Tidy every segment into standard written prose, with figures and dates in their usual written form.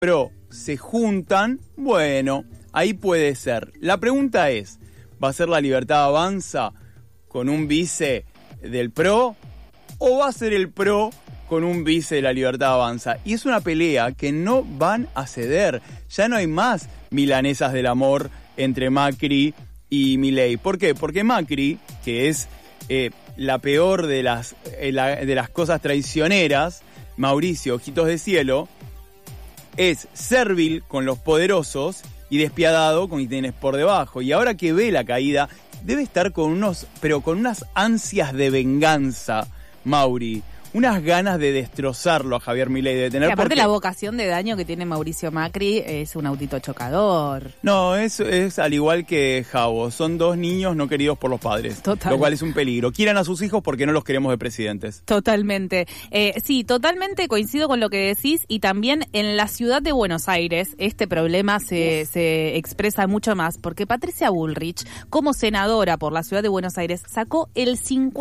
PRO se juntan, bueno, ahí puede ser. La pregunta es, ¿va a ser La Libertad Avanza con un vice del PRO o va a ser el PRO con un vice de La Libertad Avanza? Y es una pelea que no van a ceder. Ya no hay más milanesas del amor entre Macri y Milei. ¿Por qué? Porque Macri, que es la peor de las cosas traicioneras, Mauricio Ojitos de Cielo, es servil con los poderosos y despiadado con quienes por debajo. Y ahora que ve la caída, debe estar con unas ansias de venganza, Mauri. Unas ganas de destrozarlo a Javier Milei de tener. Y aparte la vocación de daño que tiene Mauricio Macri es un autito chocador. No, es al igual que Javo. Son dos niños no queridos por los padres. Total. Lo cual es un peligro. Quieran a sus hijos porque no los queremos de presidentes. Totalmente. Sí, totalmente coincido con lo que decís. Y también en la ciudad de Buenos Aires este problema se expresa mucho más. Porque Patricia Bullrich, como senadora por la ciudad de Buenos Aires, sacó el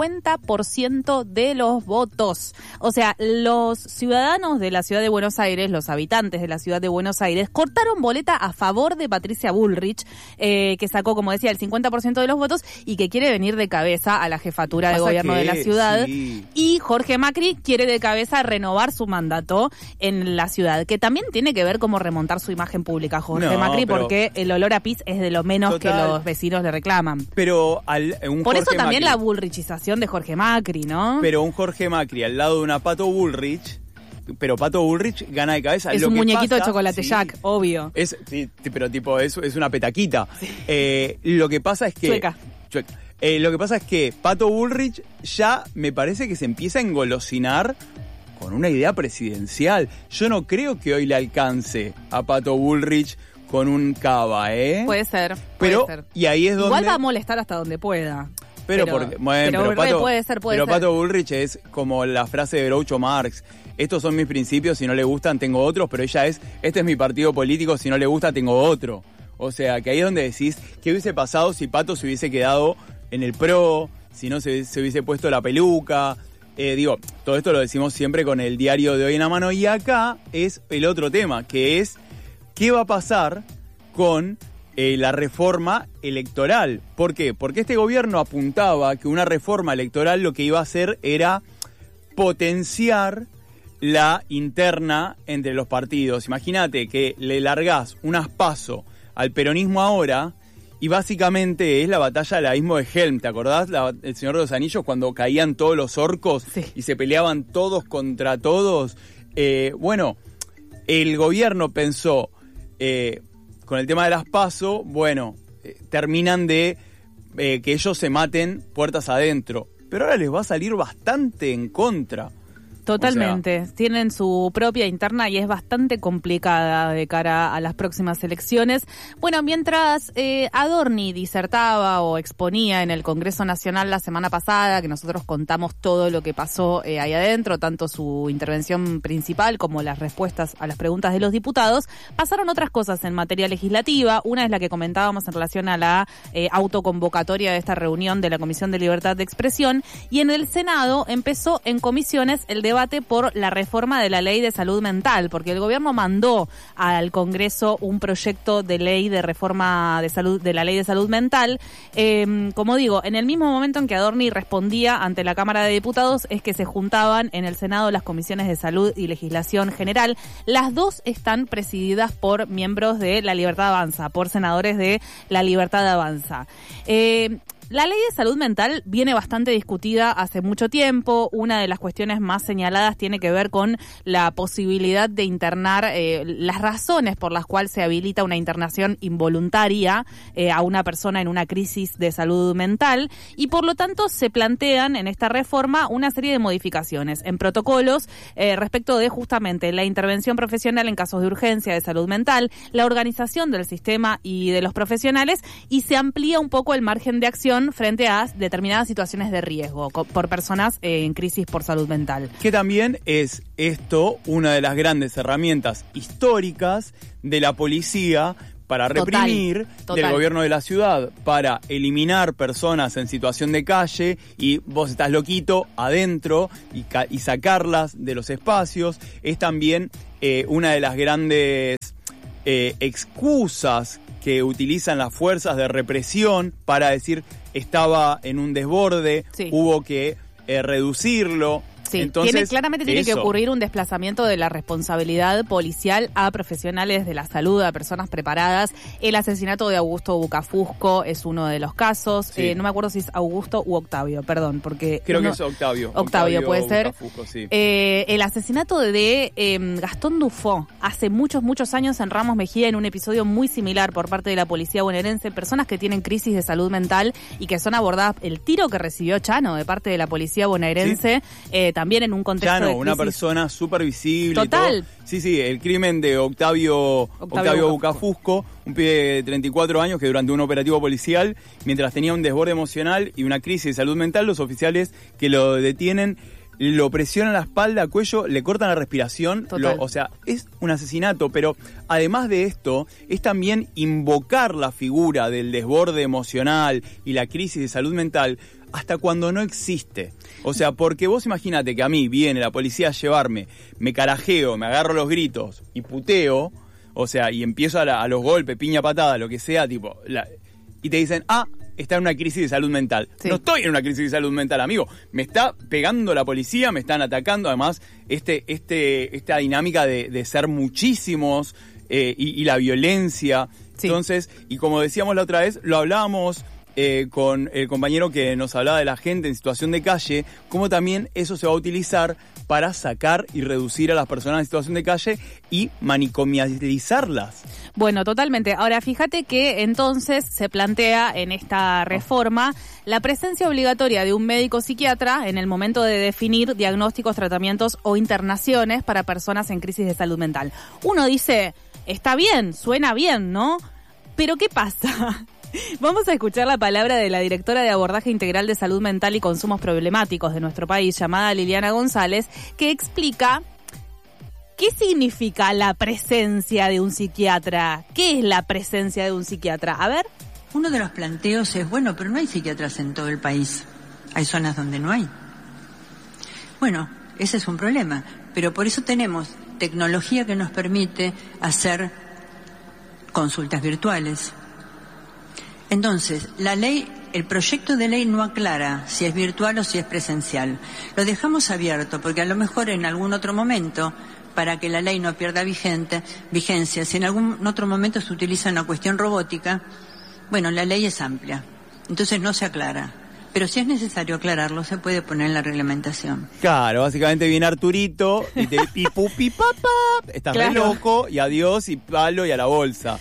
50% de los votos. O sea, los ciudadanos de la ciudad de Buenos Aires, los habitantes de la ciudad de Buenos Aires, cortaron boleta a favor de Patricia Bullrich, que sacó, como decía, el 50% de los votos y que quiere venir de cabeza a la jefatura de gobierno de la ciudad. Sí. Y Jorge Macri quiere de cabeza renovar su mandato en la ciudad, que también tiene que ver cómo remontar su imagen pública, Jorge Macri, porque el olor a pis es de lo menos que los vecinos le reclaman. Pero por eso también la bullrichización de Jorge Macri, ¿no? Pero un Jorge Macri al lado de una Pato Bullrich, pero Pato Bullrich gana de cabeza. Es un muñequito de chocolate Jack, obvio. Sí, pero tipo es una petaquita. Sí. Lo que pasa es que... Chueca. Lo que pasa es que Pato Bullrich ya me parece que se empieza a engolosinar con una idea presidencial. Yo no creo que hoy le alcance a Pato Bullrich con un cava, ¿eh? Puede ser. Y ahí es donde... Igual va a molestar hasta donde pueda. Pero Pato, puede ser. Pato Bullrich es como la frase de Groucho Marx. Estos son mis principios, si no le gustan tengo otros, pero ella este es mi partido político, si no le gusta tengo otro. O sea, que ahí es donde decís, ¿qué hubiese pasado si Pato se hubiese quedado en el PRO, si no se hubiese puesto la peluca? Todo esto lo decimos siempre con el diario de hoy en la mano. Y acá es el otro tema, que es, ¿qué va a pasar con la reforma electoral? ¿Por qué? Porque este gobierno apuntaba que una reforma electoral lo que iba a hacer era potenciar la interna entre los partidos. Imagínate que le largás unas PASO al peronismo ahora y básicamente es la batalla del abismo de Helm. ¿Te acordás? El Señor de los Anillos, cuando caían todos los orcos y se peleaban todos contra todos. Bueno, el gobierno pensó... con el tema de las PASO, terminan de que ellos se maten puertas adentro. Pero ahora les va a salir bastante en contra. Totalmente. Tienen su propia interna y es bastante complicada de cara a las próximas elecciones. Bueno, mientras Adorni disertaba o exponía en el Congreso Nacional la semana pasada, que nosotros contamos todo lo que pasó ahí adentro, tanto su intervención principal como las respuestas a las preguntas de los diputados, pasaron otras cosas en materia legislativa. Una es la que comentábamos en relación a la autoconvocatoria de esta reunión de la Comisión de Libertad de Expresión, y en el Senado empezó en comisiones el debate por la reforma de la ley de salud mental, porque el gobierno mandó al Congreso un proyecto de ley de reforma de la ley de salud mental. Como digo, en el mismo momento en que Adorni respondía ante la Cámara de Diputados es que se juntaban en el Senado las comisiones de salud y legislación general. Las dos están presididas por miembros de La Libertad Avanza, por senadores de La Libertad Avanza. La ley de salud mental viene bastante discutida hace mucho tiempo. Una de las cuestiones más señaladas tiene que ver con la posibilidad de internar, las razones por las cuales se habilita una internación involuntaria a una persona en una crisis de salud mental, y por lo tanto se plantean en esta reforma una serie de modificaciones en protocolos respecto de justamente la intervención profesional en casos de urgencia de salud mental, la organización del sistema y de los profesionales, y se amplía un poco el margen de acción frente a determinadas situaciones de riesgo por personas en crisis por salud mental. Que también es esto una de las grandes herramientas históricas de la policía para reprimir, del gobierno de la ciudad, para eliminar personas en situación de calle y vos estás loquito adentro y sacarlas de los espacios. Es también una de las grandes excusas que utilizan las fuerzas de represión para decir estaba en un desborde, hubo que reducirlo. Sí, entonces, claramente tiene que ocurrir un desplazamiento de la responsabilidad policial a profesionales de la salud, a personas preparadas. El asesinato de Augusto Bucafusco es uno de los casos. Sí. No me acuerdo si es Augusto u Octavio, perdón, porque... Creo que es Octavio. Octavio puede ser. Bucafusco, sí. El asesinato de Gastón Dufó hace muchos años en Ramos Mejía, en un episodio muy similar por parte de la policía bonaerense, personas que tienen crisis de salud mental y que son abordadas. El tiro que recibió Chano de parte de la policía bonaerense, también en un contexto de crisis. Una persona súper visible. Total. Sí, el crimen de Octavio Bucafusco, un pibe de 34 años que durante un operativo policial, mientras tenía un desborde emocional y una crisis de salud mental, los oficiales que lo detienen lo presionan la espalda, cuello, le cortan la respiración. O sea, es un asesinato, pero además de esto, es también invocar la figura del desborde emocional y la crisis de salud mental hasta cuando no existe. O sea, porque vos imagínate que a mí viene la policía a llevarme, me carajeo, me agarro los gritos y puteo, o sea, y empiezo a los golpes, piña patada, lo que sea, tipo, y te dicen, está en una crisis de salud mental. Sí. No estoy en una crisis de salud mental, amigo. Me está pegando la policía, me están atacando. Además, esta dinámica de ser muchísimos y la violencia. Sí. Entonces, y como decíamos la otra vez, lo hablábamos con el compañero que nos hablaba de la gente en situación de calle, cómo también eso se va a utilizar para sacar y reducir a las personas en situación de calle y manicomializarlas. Bueno, totalmente. Ahora, fíjate que entonces se plantea en esta reforma la presencia obligatoria de un médico psiquiatra en el momento de definir diagnósticos, tratamientos o internaciones para personas en crisis de salud mental. Uno dice, está bien, suena bien, ¿no? Pero ¿qué pasa? Vamos a escuchar la palabra de la directora de Abordaje Integral de Salud Mental y Consumos Problemáticos de nuestro país, llamada Liliana González, que explica qué significa la presencia de un psiquiatra. ¿Qué es la presencia de un psiquiatra? A ver. Uno de los planteos es, bueno, pero no hay psiquiatras en todo el país. Hay zonas donde no hay. Bueno, ese es un problema, pero por eso tenemos tecnología que nos permite hacer consultas virtuales. Entonces, la ley, el proyecto de ley no aclara si es virtual o si es presencial. Lo dejamos abierto porque a lo mejor en algún otro momento, para que la ley no pierda vigencia, si en algún otro momento se utiliza una cuestión robótica, bueno, la ley es amplia, entonces no se aclara. Pero si es necesario aclararlo, se puede poner en la reglamentación. Claro, básicamente viene Arturito y te pipupi papá, estás re loco y adiós y palo y a la bolsa.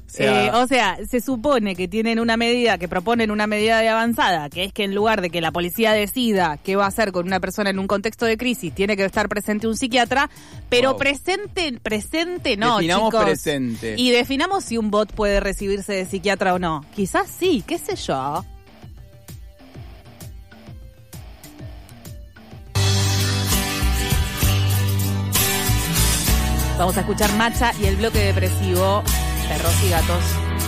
O sea, se supone que tienen una medida, que proponen una medida de avanzada, que es que en lugar de que la policía decida qué va a hacer con una persona en un contexto de crisis, tiene que estar presente un psiquiatra, pero presente no, definamos chicos. Presente. Y definamos si un bot puede recibirse de psiquiatra o no. Quizás sí, qué sé yo. Vamos a escuchar Macha y el bloque depresivo Perros y Gatos.